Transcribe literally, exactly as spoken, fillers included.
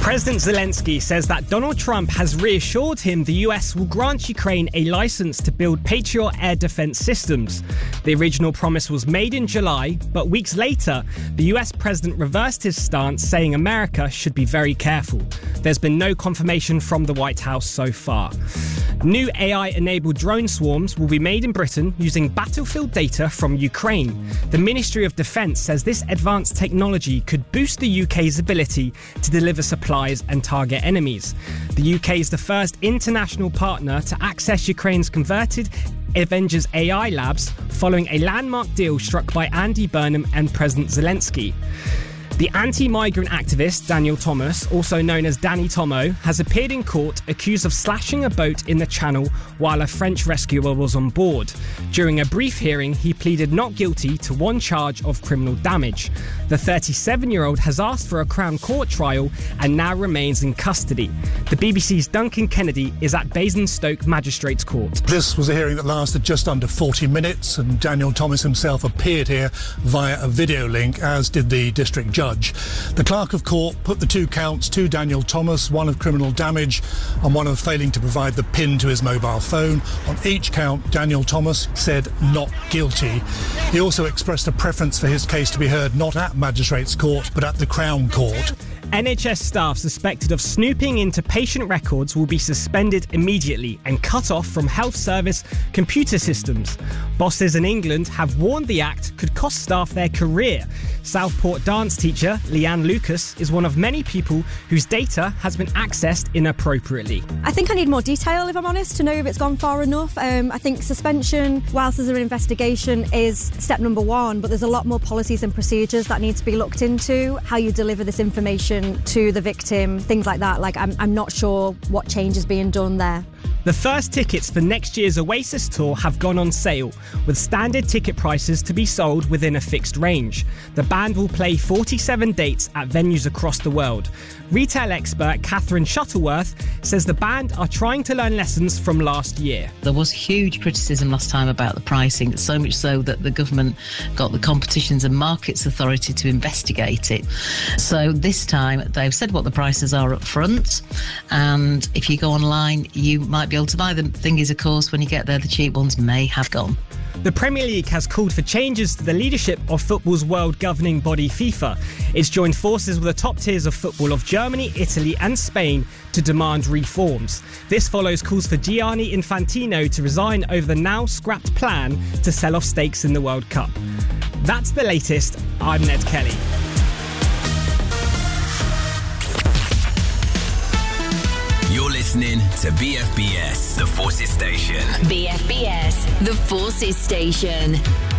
President Zelensky says that Donald Trump has reassured him the U S will grant Ukraine a license to build Patriot air defense systems. The original promise was made in July, but weeks later, the U S president reversed his stance, saying America should be very careful. There's been no confirmation from the White House so far. New A I-enabled drone swarms will be made in Britain using battlefield data from Ukraine. The Ministry of Defence says this advanced technology could boost the U K's ability to deliver supplies and target enemies. The U K is the first international partner to access Ukraine's converted Avengers A I labs following a landmark deal struck by Andy Burnham and President Zelensky. The anti-migrant activist Daniel Thomas, also known as Danny Tomo, has appeared in court accused of slashing a boat in the Channel while a French rescuer was on board. During a brief hearing, he pleaded not guilty to one charge of criminal damage. The thirty-seven-year-old has asked for a Crown Court trial and now remains in custody. The B B C's Duncan Kennedy is at Basingstoke Magistrates Court. This was a hearing that lasted just under forty minutes, and Daniel Thomas himself appeared here via a video link, as did the district judge. The clerk of court put the two counts to Daniel Thomas, one of criminal damage and one of failing to provide the PIN to his mobile phone. On each count, Daniel Thomas said not guilty. He also expressed a preference for his case to be heard not at Magistrates Court but at the Crown Court. N H S staff suspected of snooping into patient records will be suspended immediately and cut off from health service computer systems. Bosses in England have warned the act could cost staff their career. Southport dance teacher Leanne Lucas is one of many people whose data has been accessed inappropriately. I think I need more detail, if I'm honest, to know if it's gone far enough. Um, I think suspension, whilst there's an investigation, is step number one, but there's a lot more policies and procedures that need to be looked into. How you deliver this information to the victim, things like that. Like, I'm, I'm not sure what change is being done there. The first tickets for next year's Oasis tour have gone on sale, with standard ticket prices to be sold within a fixed range. The band will play forty-seven dates at venues across the world. Retail expert Catherine Shuttleworth says the band are trying to learn lessons from last year. There was huge criticism last time about the pricing, so much so that the government got the Competitions and Markets Authority to investigate it. So this time they've said what the prices are up front, and if you go online you might be able to buy them. The thing is, of course, when you get there the cheap ones may have gone. The Premier League has called for changes to the leadership of football's world governing body FIFA. It's joined forces with the top tiers of football of Germany, Italy and Spain to demand reforms. This follows calls for Gianni Infantino to resign over the now scrapped plan to sell off stakes in the World Cup. That's the latest. I'm Ned Kelly. You're listening to B F B S, the Forces Station. B F B S, the Forces Station.